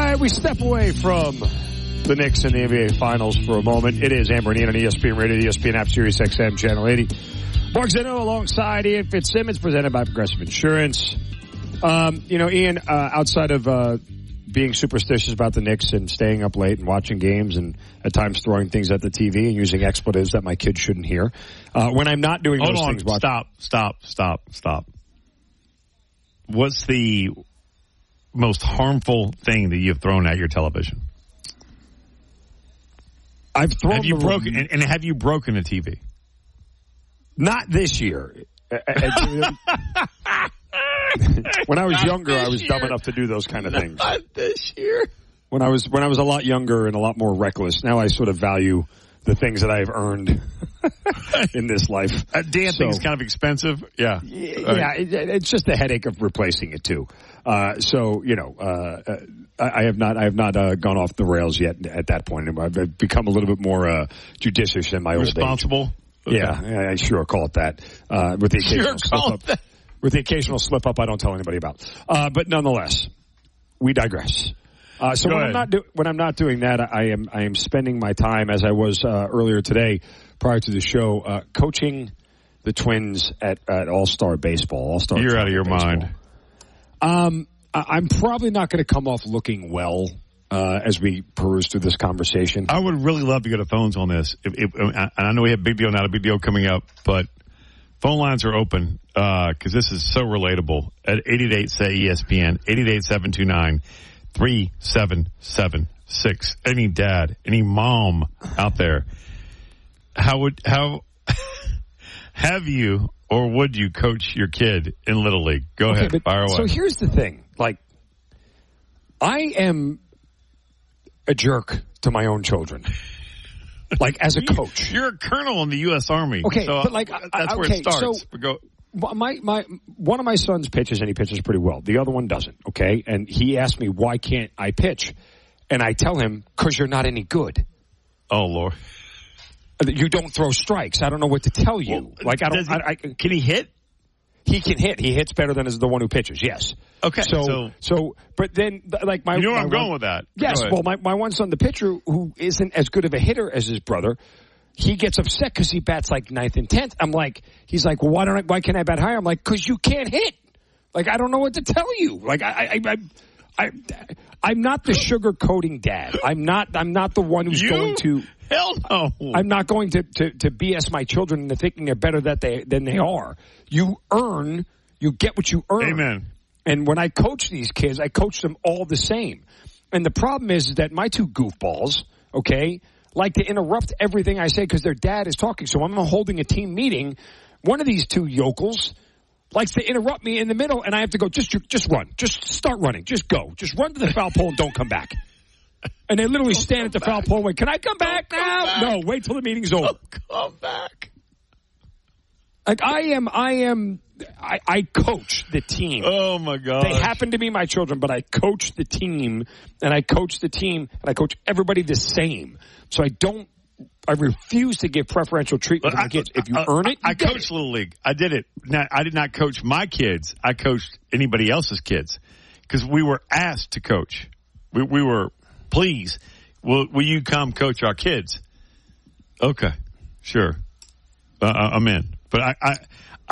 right, we step away from the Knicks and the NBA Finals for a moment. It is Amber and Ian on ESPN Radio, the ESPN app, Sirius XM, Channel 80. Mark Zeno alongside Ian Fitzsimmons, presented by Progressive Insurance. Ian, outside of being superstitious about the Knicks and staying up late and watching games and at times throwing things at the TV and using expletives that my kids shouldn't hear, when I'm not doing those things... Stop. What's the most harmful thing that you've thrown at your television? I've thrown. Have you broken a TV? Not this year. When I was younger, I was dumb enough to do those kind of things. Not this year. When I was a lot younger and a lot more reckless, now I sort of value the things that I've earned in this life. A damn thing's kind of expensive. Yeah. Yeah, it's just a headache of replacing it too. I have not gone off the rails yet at that point. I've become a little bit more judicious in my old age. Responsible? Okay. Yeah, I sure call it that. With the occasional slip up. With the occasional slip up I don't tell anybody about. But nonetheless, we digress. So when I'm not doing that, I am spending my time, as I was earlier today, prior to the show, coaching the Twins at All-Star Baseball. All-Star. You're out of your mind. I'm probably not going to come off looking well as we peruse through this conversation. I would really love to get a phones on this. And I know we have big deal, not a big deal coming up, but phone lines are open because this is so relatable at 888-SAY-ESPN, 888-729-3776. Any dad, any mom out there, how have you or would you coach your kid in Little League? Go ahead, fire away. So here's the thing. I am a jerk to my own children. As a coach. You're a colonel in the U.S. Army. Okay, so but that's where it starts. So, one of my sons pitches, and he pitches pretty well. The other one doesn't, okay? And he asked me, why can't I pitch? And I tell him, because you're not any good. Oh, Lord. You don't throw strikes. I don't know what to tell you. Can he hit? He can hit. He hits better than the one who pitches, yes. Okay. So, but then, my... You know where I'm going with that. Yes, well, my one son, the pitcher, who isn't as good of a hitter as his brother, he gets upset because he bats ninth and 10th. He's like, well, why can't I bat higher? I'm like, because you can't hit. I don't know what to tell you. I'm not the sugar-coating dad. I'm not the one who's going to... Hell no. I'm not going to BS my children into thinking they're better than they are. You get what you earn. Amen. And when I coach these kids, I coach them all the same. And the problem is that my two goofballs, okay, like to interrupt everything I say because their dad is talking. So I'm holding a team meeting. One of these two yokels likes to interrupt me in the middle, and I have to go, just run. Just start running. Just go. Just run to the foul pole and don't come back. And they literally stand at the foul pole and wait, can I come back now? No, wait till the meeting's over. Come back. I coach the team. Oh, my God. They happen to be my children, but I coach the team, and I coach everybody the same. So I refuse to give preferential treatment to my kids. If you earn it, I coached Little League. I did it. Now, I did not coach my kids. I coached anybody else's kids because we were asked to coach. We were, please, will you come coach our kids? Okay, sure. I'm in. But I